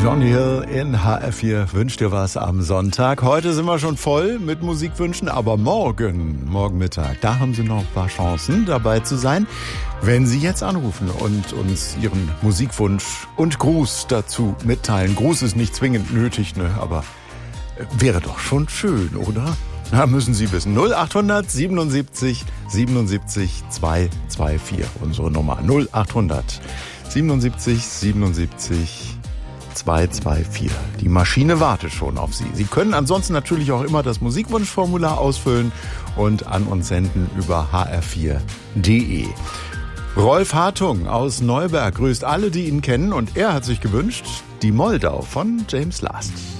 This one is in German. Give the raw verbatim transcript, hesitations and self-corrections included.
Johnny Hill in H R vier wünscht dir was am Sonntag. Heute sind wir schon voll mit Musikwünschen, aber morgen, morgen Mittag, da haben Sie noch ein paar Chancen dabei zu sein, wenn Sie jetzt anrufen und uns Ihren Musikwunsch und Gruß dazu mitteilen. Gruß ist nicht zwingend nötig, ne, aber wäre doch schon schön, oder? Da müssen Sie wissen. null achthundert siebenundsiebzig siebenundsiebzig zweihundertvierundzwanzig, unsere Nummer. null achthundert siebenundsiebzig siebenundsiebzig zweihundertvierundzwanzig. Die Maschine wartet schon auf Sie. Sie können ansonsten natürlich auch immer das Musikwunschformular ausfüllen und an uns senden über h r vier punkt d e. Rolf Hartung aus Neuberg grüßt alle, die ihn kennen, und er hat sich gewünscht, die Moldau von James Last.